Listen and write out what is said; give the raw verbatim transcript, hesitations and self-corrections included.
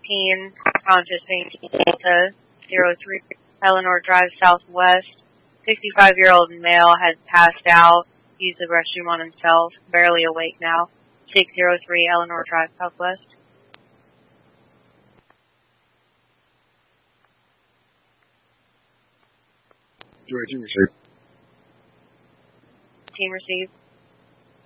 fifteen, conscious being Delta zero three, Eleanor Drive Southwest. sixty-five-year-old male had passed out, used the restroom on himself, barely awake now. six oh three Eleanor Drive Southwest. Joy, team received. Team received.